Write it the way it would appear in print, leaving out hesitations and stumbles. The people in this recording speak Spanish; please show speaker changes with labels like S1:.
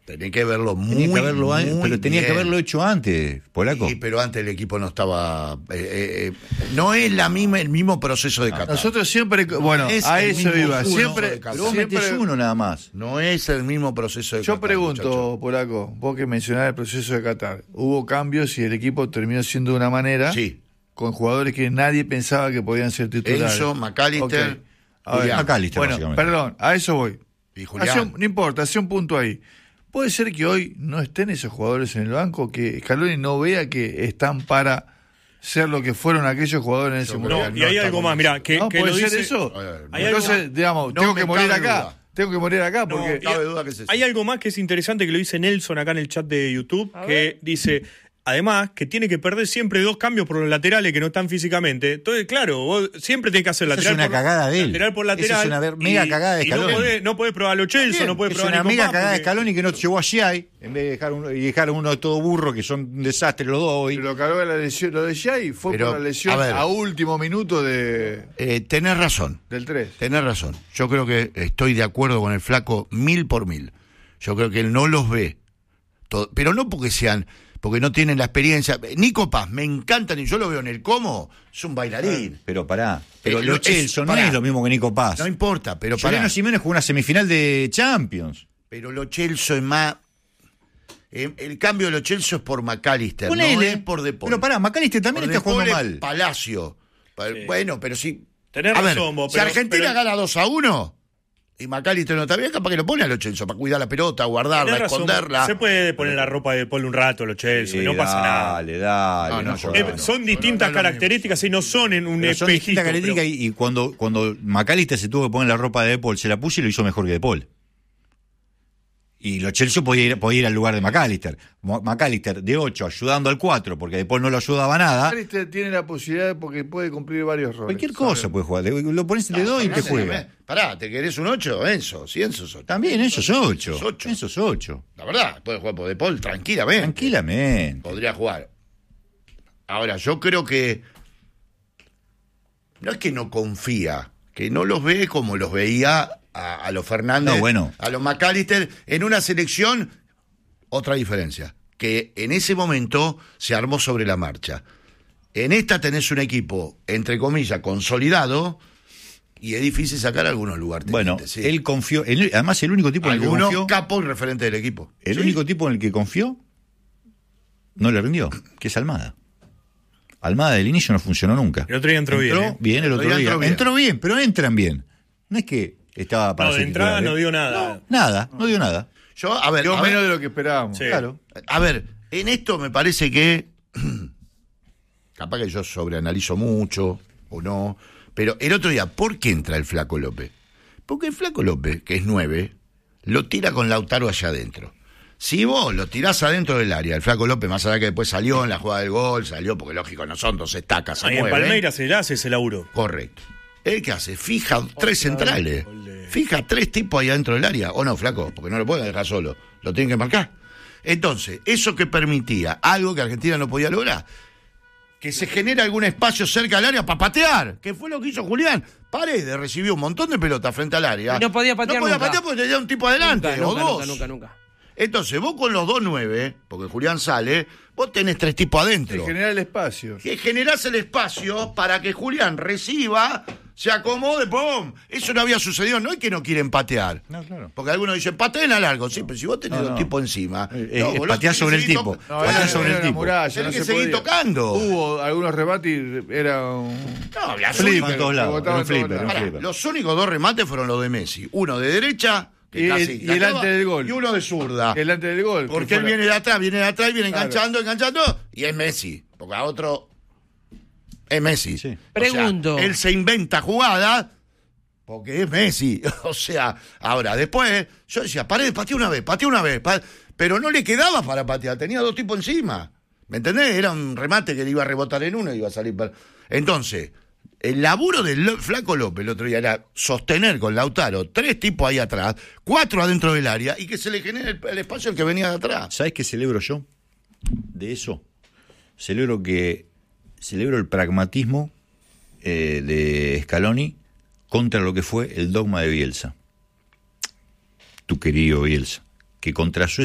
S1: Tenía que haberlo
S2: pero tenía que haberlo hecho antes, Polaco.
S1: Sí, pero antes el equipo no estaba... no es el mismo proceso de Qatar.
S3: Nosotros siempre... Bueno, a eso iba. Siempre...
S2: Pero vos metés uno nada más.
S1: No es el mismo proceso de Qatar.
S3: Yo pregunto,
S1: muchacho.
S3: Polaco, vos que mencionás el proceso de Qatar. Hubo cambios y el equipo terminó siendo de una manera...
S1: Sí.
S3: Con jugadores que nadie pensaba que podían ser titulares.
S1: Enzo, McAllister...
S3: Okay. A ver,
S2: McAllister,
S3: bueno,
S2: básicamente.
S3: perdón, a eso voy.
S1: Y Julián.
S3: No importa, hace un punto ahí. ¿Puede ser que hoy no estén esos jugadores en el banco? Que Scaloni no vea que están para ser lo que fueron aquellos jugadores en ese momento.
S4: No, y hay algo más, mirá, que
S3: ¿Puede
S4: lo
S3: ser
S4: dice,
S3: eso?
S4: hay
S3: Entonces,
S4: algo,
S3: digamos,
S1: no
S3: tengo
S1: me
S3: que morir
S1: cabe
S3: acá.
S1: duda.
S3: Tengo que morir acá
S4: no,
S3: porque...
S1: cabe duda que es eso.
S4: hay algo más que es interesante que lo dice Nelson acá en el chat de YouTube, que dice... Además, que tiene que perder siempre 2 cambios por los laterales que no están físicamente. Entonces, claro, vos siempre tenés que hacer
S2: Esa
S4: lateral
S2: es una cagada de él.
S4: lateral por lateral.
S2: Esa es una mega cagada de Scaloni.
S4: Y no podés probar a Lo Celso, no podés
S2: Es
S4: probar
S2: una
S4: a Nico
S2: mega
S4: Paz,
S2: cagada de
S4: porque-
S2: Scaloni que no llevó a Giai, en vez de dejar uno todo burro, que son un desastre los dos hoy.
S3: Lo que habló de la lesión, lo de Jay fue
S1: Pero,
S3: por la lesión
S1: a ver.
S3: a último minuto del
S1: Tenés razón.
S3: 3.
S1: Tenés razón. Yo creo que estoy de acuerdo con el flaco 1000%. Yo creo que él no los ve. Pero no porque no tienen la experiencia. Nico Paz, me encantan y yo lo veo en el Como, es un bailarín.
S2: Pero pará. Pero
S1: Lo
S2: Lo Celso no
S1: pará.
S2: es lo mismo que Nico Paz.
S1: No importa, pero
S2: Juliano
S1: pará.
S2: Simeone jugó una semifinal de Champions.
S1: Pero Lo Celso es más... el cambio de Lo Celso es por McAllister, no
S2: Ponele.
S1: es por De Paul.
S2: Pero pará, McAllister también
S1: Por
S2: está
S1: De Paul
S2: jugando
S1: es
S2: mal.
S1: Palacio. Bueno, pero sí.
S4: Tenés
S1: A ver,
S4: razón vos,
S1: si
S4: pero-
S1: Argentina
S4: pero-
S1: gana 2-1 y McAllister no está bien, capaz que lo pone a Lo Celso para cuidar la pelota, guardarla,
S4: Tenés razón,
S1: esconderla.
S4: se puede poner la ropa de Paul un rato, Lo Celso, y no pasa nada.
S2: Dale.
S1: No,
S2: jodas.
S1: yo no.
S4: Son distintas
S1: no es lo
S4: características y no son en un
S2: Pero son
S4: espejito.
S2: distintas características
S4: pero-
S2: y cuando McAllister se tuvo que poner la ropa de De Paul, se la puso y lo hizo mejor que De Paul. Y Lo Celso podía ir al lugar de McAllister. McAllister de 8 ayudando al 4 porque De Paul no lo ayudaba nada.
S3: Arister tiene la posibilidad porque puede cumplir varios roles.
S2: Cualquier cosa puede jugar. Lo pones de 2 y te juega.
S1: Pará, ¿te querés un 8? Enzo, sí, Enzo es 8.
S2: También eso es 8.
S1: Eso es 8.
S2: Eso es 8.
S1: La verdad, puede jugar por De Paul tranquilamente.
S2: Tranquilamente.
S1: Podría jugar. Ahora, yo creo que no es que no confía, que no los ve como los veía a los Fernández,
S2: No, bueno.
S1: a los McAllister, en una selección, otra diferencia, que en ese momento se armó sobre la marcha. En esta tenés un equipo, entre comillas, consolidado, y es difícil sacar algunos lugares.
S2: Bueno, él confió. Además, el único tipo en el que
S1: algunos
S2: confió.
S1: capo y referente del equipo.
S2: El
S1: Sí.
S2: único tipo en el que confió no le rindió, que es Almada. Almada del inicio no funcionó nunca.
S4: El otro día entró bien, ¿eh?
S2: el otro día.
S1: entró bien.
S2: Entró bien, pero entran bien. No es que estaba para
S4: No, de
S2: ser
S4: entrada
S2: titular,
S4: no
S2: ¿eh?
S4: dio nada.
S2: No dio nada.
S1: Yo, a ver,
S3: Dio
S1: a ver,
S3: menos de lo que esperábamos.
S4: Sí.
S2: Claro.
S1: a ver, en esto me parece que capaz que yo sobreanalizo mucho o no, pero el otro día, ¿por qué entra el Flaco López? Porque el Flaco López, que es 9, lo tira con Lautaro allá adentro. Si vos lo tirás adentro del área, el Flaco López, más allá que después salió en la jugada del gol, salió porque lógico no son 2 estacas, se
S4: Ahí en
S1: mueven.
S4: Palmeiras se le hace ese laburo.
S1: Correcto. ¿El qué hace? Fija 3 centrales. Fija 3 tipos ahí adentro del área. ¿O no, Flaco? Porque no lo pueden dejar solo. Lo tienen que marcar. Entonces, eso que permitía algo que Argentina no podía lograr. Que se genera algún espacio cerca del área para patear. Que fue lo que hizo Julián. Paredes recibió un montón de pelotas frente al área.
S5: Y no podía patear
S1: No podía
S5: nunca.
S1: patear porque tenía un tipo adelante.
S5: Nunca,
S1: o
S5: nunca,
S1: dos.
S5: nunca.
S1: Entonces, vos con los 2-9, porque Julián sale, vos tenés 3 tipos adentro.
S3: En general el espacio.
S1: Que generás el espacio para que Julián reciba, se acomode, ¡pum! Eso no había sucedido, no es que no quieren patear.
S2: No, claro.
S1: Porque algunos dicen, pateen a largo, sí, pero si vos tenés
S2: No,
S1: 2
S2: no.
S1: tipos encima.
S2: Es
S1: vos
S2: patear
S1: tenés
S2: sobre
S1: que
S2: el
S1: seguir
S2: tipo.
S3: No,
S2: Patear
S3: era
S2: sobre el
S3: una
S2: tipo.
S3: muralla,
S1: Tenés
S3: no
S1: que
S3: se
S1: seguir
S3: podía.
S1: tocando.
S3: Hubo algunos rebates y era un...
S1: No, las
S3: Flipper,
S1: únicas-
S2: en todos lados,
S3: rebotaba
S2: era un
S3: en todos
S2: flipper,
S3: lados.
S2: era un
S1: Pará, los únicos 2 remates fueron los de Messi. Uno de derecha, que
S3: Y-
S1: casi
S3: y
S1: la
S3: el
S1: clava,
S3: antes del gol.
S1: y uno de zurda.
S3: Delante del gol.
S1: Porque
S3: que
S1: él
S3: fue
S1: viene de atrás, y viene
S3: Claro.
S1: enganchando, y es Messi. Porque a otro es Messi.
S2: Sí.
S1: O sea,
S5: Pregunto.
S1: él se inventa jugadas porque es Messi. O sea, ahora, después, yo decía, pateé una vez. Pero no le quedaba para patear, tenía 2 tipos encima. ¿Me entendés? Era un remate que le iba a rebotar en uno y iba a salir para... Entonces, el laburo del Flaco López el otro día era sostener con Lautaro 3 tipos ahí atrás, 4 adentro del área y que se le genere el espacio al que venía de atrás.
S2: ¿Sabes qué celebro yo de eso? Celebro el pragmatismo de Scaloni contra lo que fue el dogma de Bielsa. Tu querido Bielsa, que contra su